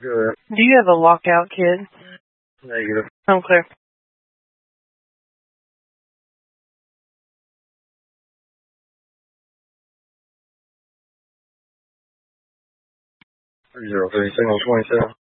Good. Do you have a lockout, kid? Negative. I'm clear. Zero 3, signal 27.